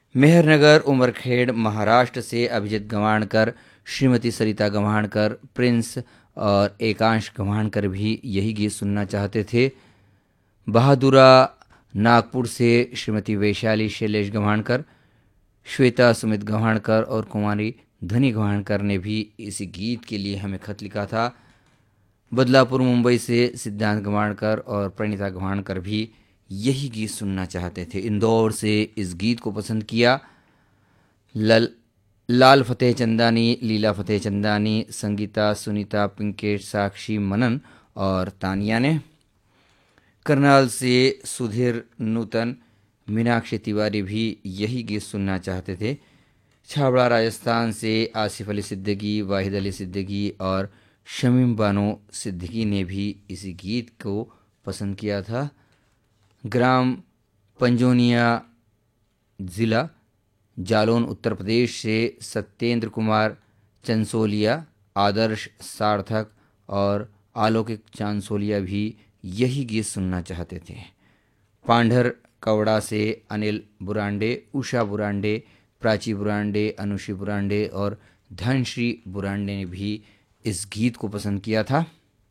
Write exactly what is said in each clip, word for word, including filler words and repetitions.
मेहरनगर उमरखेड़ महाराष्ट्र से अभिजीत गवाणकर, श्रीमती सरिता गवाणकर, प्रिंस और एकांश गवाणकर भी यही गीत सुनना चाहते थे। बहादुरा नागपुर से श्रीमती वैशाली शैलेश गवाणकर, श्वेता सुमित गवाणकर और कुमारी धनी गवाणकर ने भी इस गीत के लिए हमें खत लिखा था। बदलापुर मुंबई से सिद्धांत गवाणकर और प्रणीता गवाणकर भी यही गीत सुनना चाहते थे। इंदौर से इस गीत को पसंद किया लल लाल फतेह चंदानी, लीला फतेह चंदानी, संगीता, सुनीता, पिंकेश, साक्षी, मनन और तानिया ने। करनाल से सुधीर नूतन, मीनाक्षी तिवारी भी यही गीत सुनना चाहते थे। छाबड़ा राजस्थान से आसिफ अली सिद्दीकी, वाहिद अली सिद्दीकी और शमीम बानो सिद्दीकी ने भी इस गीत को पसंद किया था। ग्राम पंजोनिया, ज़िला जालौन, उत्तर प्रदेश से सत्येंद्र कुमार चंसोलिया, आदर्श सार्थक और आलौकिक चांसोलिया भी यही गीत सुनना चाहते थे। पांढर कवड़ा से अनिल बुरांडे, उषा बुरांडे, प्राची बुरांडे, अनुषी बुरांडे और धनश्री बुरांडे ने भी इस गीत को पसंद किया था।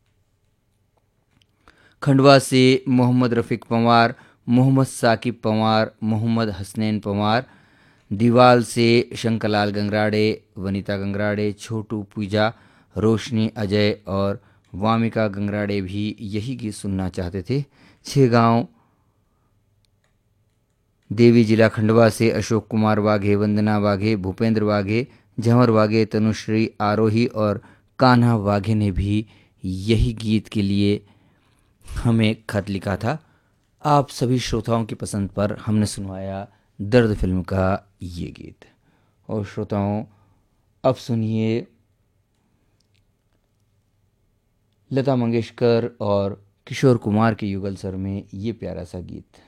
खंडवा से मोहम्मद रफ़ीक पंवार, मोहम्मद साकिब पंवार, मोहम्मद हसनैन पंवार, दीवाल से शंकरलाल गंगराड़े, वनीता गंगराड़े, छोटू पूजा, रोशनी अजय और वामिका गंगराड़े भी यही गीत सुनना चाहते थे। छह गांव देवी जिला खंडवा से अशोक कुमार वाघे, वंदना वाघे, भूपेंद्र वाघे, झंवर वाघे, तनुश्री आरोही और कान्हा वाघे ने भी यही गीत के लिए हमें खत लिखा था। आप सभी श्रोताओं की पसंद पर हमने सुनवाया दर्द फिल्म का ये गीत। और श्रोताओं, अब सुनिए लता मंगेशकर और किशोर कुमार के युगल स्वर में ये प्यारा सा गीत।